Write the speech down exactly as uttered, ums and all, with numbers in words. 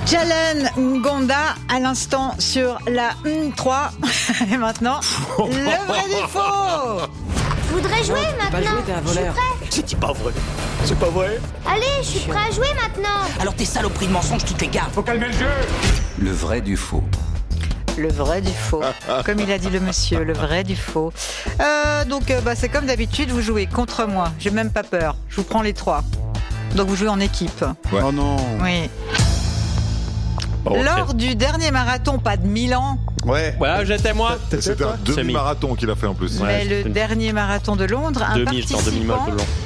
Jalen Ngonda à l'instant sur la trois. Et maintenant, le vrai du faux. Je voudrais jouer Pas maintenant. jouer, t'es un Je suis voleur. prêt. C'est pas vrai. C'est pas vrai. Allez, je suis prêt à jouer maintenant. Alors tes saloperies de mensonges, tu te les gardes. Faut calmer le jeu. Le vrai du faux. Le vrai du faux. Comme il a dit le monsieur, le vrai du faux. Euh, donc, euh, bah, c'est comme d'habitude, vous jouez contre moi. J'ai même pas peur. Je vous prends les trois. Donc, vous jouez en équipe. Ouais. Oh non. Oui. Oh, Lors du dernier marathon, pas de Milan, Ouais. Voilà, j'étais moi. C'était un demi-marathon qu'il a fait en plus. Ouais, mais c'est le une- dernier marathon de Londres, un deux mille, c'est en participant demi-marathon de Londres.